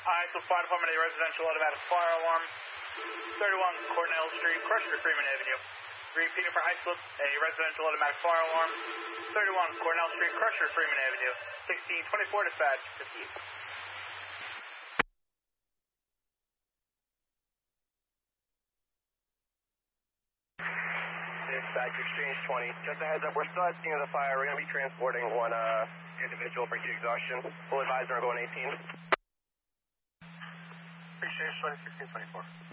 Alright, so fire department, a residential automatic fire alarm. 31 Cornell Street, Crusher, Freeman Avenue. Repeating for high slip, a residential automatic fire alarm. 31 Cornell Street, Crusher, Freeman Avenue. 1624 dispatch, 58. Dispatch, exchange 20. Just a heads up, we're still at the scene of the fire. We're going to be transporting one individual for heat exhaustion. Full advisor, we're going 18. Exchange 20, 1624.